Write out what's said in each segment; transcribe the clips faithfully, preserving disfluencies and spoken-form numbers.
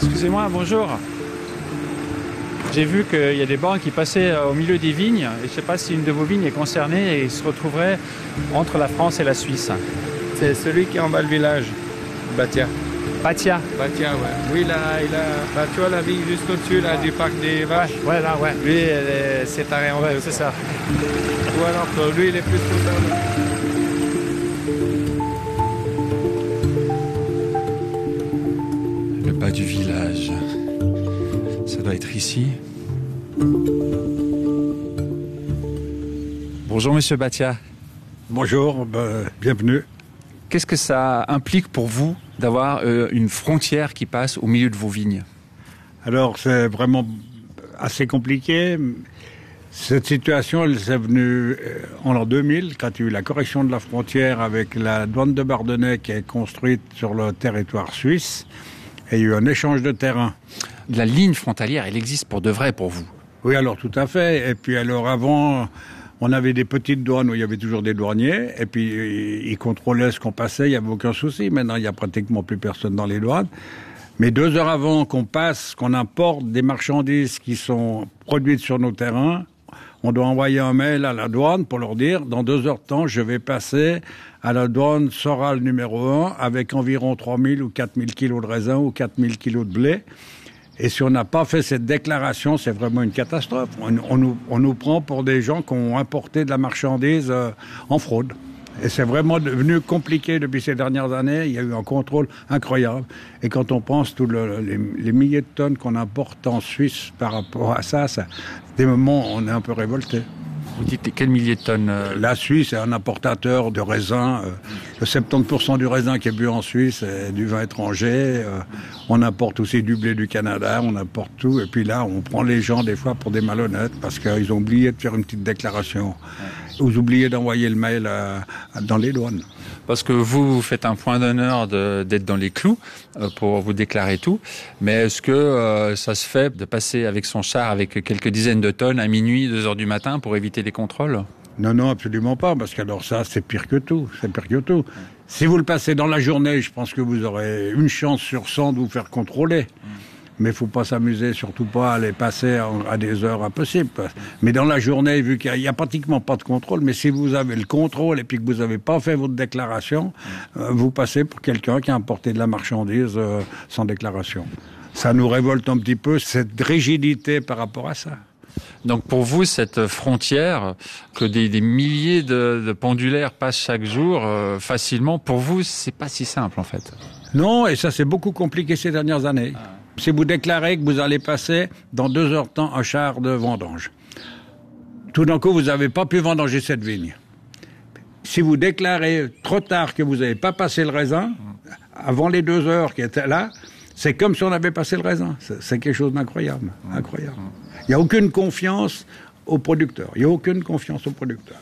Excusez-moi, bonjour. J'ai vu qu'il y a des bornes qui passaient au milieu des vignes. Et je ne sais pas si une de vos vignes est concernée et se retrouverait entre la France et la Suisse. C'est celui qui est en bas le village, Batia. Batia. Batia, ouais. Oui, il a, il a, bah, tu vois la vigne juste au-dessus là, du parc des vaches. Ouais, là, ouais. Lui, est, c'est taré en Ouais, c'est ça. Ou alors, lui, il est plus potable. Le bas du village. Ça doit être ici. Bonjour, monsieur Batia. Bonjour, ben, bienvenue. Qu'est-ce que ça implique pour vous d'avoir euh, une frontière qui passe au milieu de vos vignes? Alors, c'est vraiment assez compliqué. Cette situation, elle s'est venue en l'an deux mille, quand il y a eu la correction de la frontière avec la douane de Bardonnay qui est construite sur le territoire suisse. Et il y a eu un échange de terrain. La ligne frontalière, elle existe pour de vrai pour vous? Oui, alors tout à fait. Et puis alors avant, on avait des petites douanes où il y avait toujours des douaniers. Et puis ils contrôlaient ce qu'on passait, il n'y avait aucun souci. Maintenant, il n'y a pratiquement plus personne dans les douanes. Mais deux heures avant qu'on passe, qu'on importe des marchandises qui sont produites sur nos terrains, on doit envoyer un mail à la douane pour leur dire, dans deux heures de temps, je vais passer à la douane Soral numéro un avec environ trois mille ou quatre mille kilos de raisin ou quatre mille kilos de blé. Et si on n'a pas fait cette déclaration, c'est vraiment une catastrophe. On, on, nous, on nous prend pour des gens qui ont importé de la marchandise euh, en fraude. Et c'est vraiment devenu compliqué depuis ces dernières années. Il y a eu un contrôle incroyable. Et quand on pense tous le, les, les milliers de tonnes qu'on importe en Suisse par rapport à ça, ça, des moments, on est un peu révolté. Vous dites quels milliers de tonnes euh... La Suisse est un importateur de raisin. Euh, le soixante-dix pour cent du raisin qui est bu en Suisse est du vin étranger. Euh, on importe aussi du blé du Canada, on importe tout. Et puis là, on prend les gens des fois pour des malhonnêtes parce qu'ils ont oublié de faire une petite déclaration. Ouais. Ou oublié d'envoyer le mail à, à, dans les douanes. Parce que vous, vous faites un point d'honneur de, d'être dans les clous euh, pour vous déclarer tout. Mais est-ce que euh, ça se fait de passer avec son char avec quelques dizaines de tonnes à minuit, deux heures du matin pour éviter les contrôles? Non, non, absolument pas. Parce qu'alors ça, c'est pire que tout. C'est pire que tout. Si vous le passez dans la journée, je pense que vous aurez une chance sur cent de vous faire contrôler. Mais il ne faut pas s'amuser, surtout pas à les passer à des heures impossibles. Mais dans la journée, vu qu'il n'y a, a pratiquement pas de contrôle, mais si vous avez le contrôle et puis que vous n'avez pas fait votre déclaration, euh, vous passez pour quelqu'un qui a importé de la marchandise euh, sans déclaration. Ça nous révolte un petit peu, cette rigidité par rapport à ça. Donc pour vous, cette frontière, que des, des milliers de, de pendulaires passent chaque jour euh, facilement, pour vous, c'est pas si simple en fait? Non, et ça c'est beaucoup compliqué ces dernières années. Ah. Si vous déclarez que vous allez passer dans deux heures de temps un char de vendange, tout d'un coup vous n'avez pas pu vendanger cette vigne. Si vous déclarez trop tard que vous n'avez pas passé le raisin, avant les deux heures qui étaient là, c'est comme si on avait passé le raisin. C'est, c'est quelque chose d'incroyable, incroyable. Il n'y a aucune confiance aux producteurs. Il n'y a aucune confiance aux producteurs.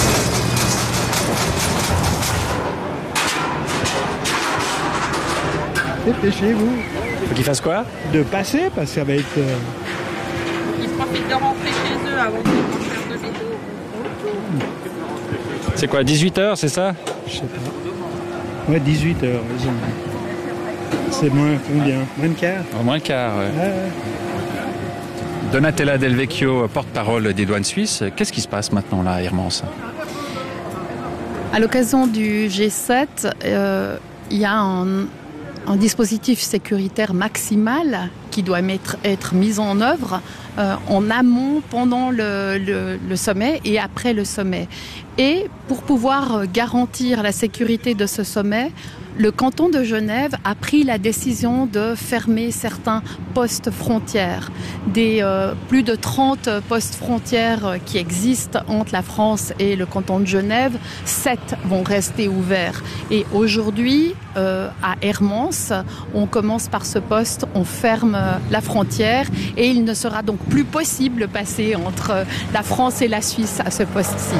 Dépêchez-vous. Faut qu'ils fassent quoi? De passer, parce que ça va être... Euh... Ils profitent de rentrer chez eux avant de faire de métaux. C'est quoi, dix-huit heures, c'est ça? Je sais pas. Ouais, dix-huit heures. Ils ont... C'est moins combien? Moins le quart? Oh, moins le quart, ouais. ouais, ouais. Donatella Del Vecchio, porte-parole des douanes suisses. Qu'est-ce qui se passe maintenant là à Hermance? À l'occasion du G sept, euh, il y a un... un dispositif sécuritaire maximal qui doit mettre, être mis en œuvre euh, en amont, pendant le, le, le sommet et après le sommet. Et pour pouvoir garantir la sécurité de ce sommet, le canton de Genève a pris la décision de fermer certains postes frontières. Des euh, plus de trente postes frontières qui existent entre la France et le canton de Genève, sept vont rester ouverts. Et aujourd'hui, euh, à Hermance, on commence par ce poste, on ferme la frontière et il ne sera donc plus possible de passer entre la France et la Suisse à ce poste-ci.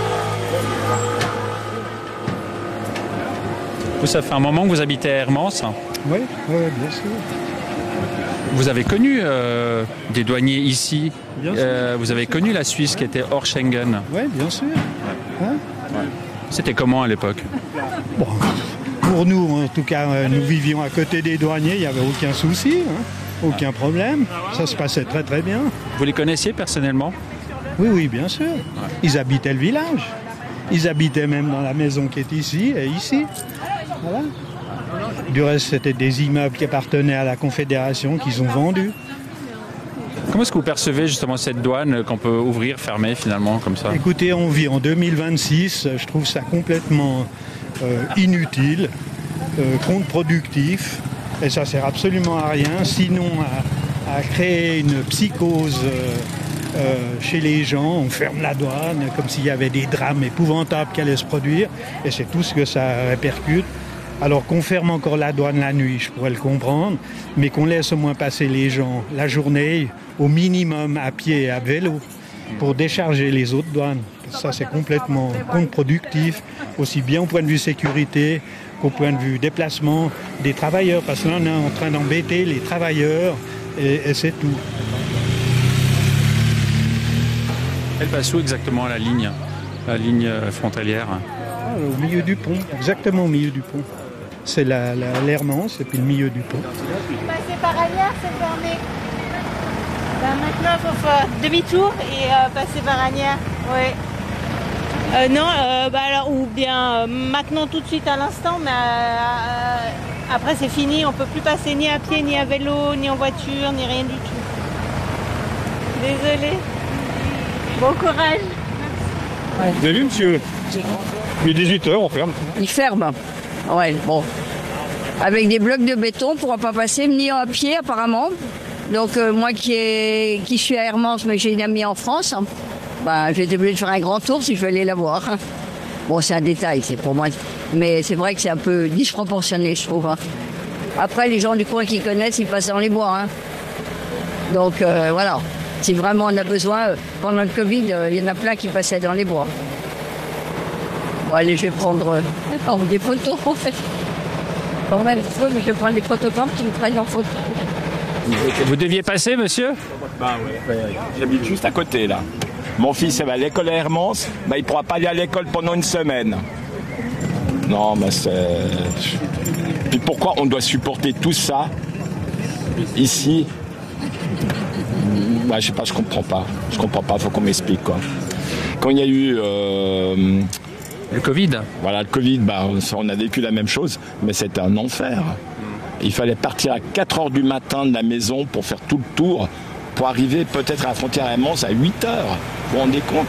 Vous, ça fait un moment que vous habitez à Hermance? Oui, oui, bien sûr. Vous avez connu euh, des douaniers ici? Bien sûr. Euh, vous avez connu la Suisse qui était hors Schengen? Oui, bien sûr. Hein? Ouais. C'était comment à l'époque? Bon, vous pour nous, en tout cas, euh, nous vivions à côté des douaniers, il n'y avait aucun souci, hein, aucun problème. Ça se passait très très bien. Vous les connaissiez personnellement? Oui, oui, bien sûr. Ils habitaient le village. Ils habitaient même dans la maison qui est ici et ici. Voilà. Du reste, c'était des immeubles qui appartenaient à la Confédération qu'ils ont vendus. Comment est-ce que vous percevez justement cette douane qu'on peut ouvrir, fermer finalement comme ça? Écoutez, on vit en deux mille vingt-six, je trouve ça complètement euh, inutile, euh, contre-productif, et ça sert absolument à rien, sinon à, à créer une psychose euh, euh, chez les gens. On ferme la douane comme s'il y avait des drames épouvantables qui allaient se produire, et c'est tout ce que ça répercute. Alors qu'on ferme encore la douane la nuit, je pourrais le comprendre, mais qu'on laisse au moins passer les gens la journée, au minimum à pied et à vélo, pour décharger les autres douanes. Ça, c'est complètement contre-productif, aussi bien au point de vue sécurité qu'au point de vue déplacement des travailleurs, parce que là, on est en train d'embêter les travailleurs, et, et c'est tout. Elle passe où exactement la ligne, la ligne frontalière? Ah, au milieu du pont, exactement au milieu du pont. C'est la, la, l'Hermance et puis le milieu du pont. Passer par Agnières, c'est fermé. Ben maintenant, il faut faire demi-tour et euh, passer par Agnières. Oui. Euh, non, euh, bah alors, ou bien euh, maintenant tout de suite à l'instant, mais euh, après c'est fini. On ne peut plus passer ni à pied, ni à vélo, ni en voiture, ni rien du tout. Désolée. Bon courage. Vous avez vu, monsieur? Il est dix-huit heures, on ferme. Il ferme. Ouais, bon. Avec des blocs de béton, on ne pourra pas passer, ni à pied apparemment. Donc euh, moi qui, est, qui suis à Hermance, mais j'ai une amie en France, hein, bah, j'ai été obligée de faire un grand tour si je veux aller la voir. Hein. Bon, c'est un détail, c'est pour moi. Mais c'est vrai que c'est un peu disproportionné, je trouve. Hein. Après, les gens du coin qui connaissent, ils passent dans les bois. Hein. Donc euh, voilà, si vraiment on a besoin, pendant le Covid, il euh, y en a plein qui passaient dans les bois. Bon, allez, je vais prendre euh, oh, des photos, en fait. Quand même, mais je vais prendre des photographes qui me prennent en photo. Vous deviez passer, monsieur? Bah ouais, j'habite juste à côté, là. Mon fils il va à l'école à Hermance, bah, il ne pourra pas aller à l'école pendant une semaine. Non, mais c'est... Puis pourquoi on doit supporter tout ça, ici? Bah, je sais pas, je comprends pas. Je comprends pas, faut qu'on m'explique, quoi. Quand il y a eu... Euh... Le Covid. Voilà, le Covid, bah, on a vécu la même chose, mais c'était un enfer. Il fallait partir à quatre heures du matin de la maison pour faire tout le tour, pour arriver peut-être à la frontière à Hermance à huit heures. Vous vous rendez compte?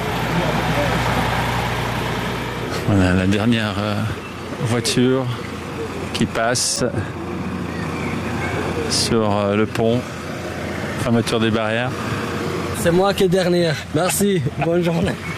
Voilà la dernière euh, voiture qui passe sur euh, le pont, fermeture des barrières. C'est moi qui est dernière. Merci, bonne journée.